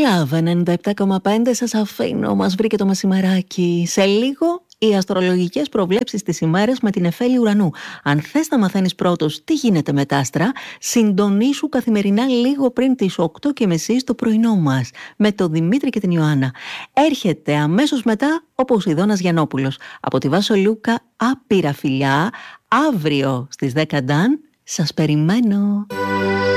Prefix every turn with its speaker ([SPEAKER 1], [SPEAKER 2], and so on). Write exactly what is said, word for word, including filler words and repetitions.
[SPEAKER 1] Love ενενήντα επτά κόμμα πέντε, σας αφήνω, μας βρήκε το μεσημεράκι. Σε λίγο οι αστρολογικές προβλέψεις της ημέρας με την Εφέλη Ουρανού. Αν θες να μαθαίνεις πρώτος τι γίνεται με τα άστρα, συντονίσου καθημερινά λίγο πριν τις οκτώ και μισή στο πρωινό μας με τον Δημήτρη και την Ιωάννα. Έρχεται αμέσως μετά ο Ποσειδώνας Γιαννόπουλος. Από τη Βάσο Λούκα, άπειρα φιλιά. Αύριο στις δέκα Νταν, σας περιμένω.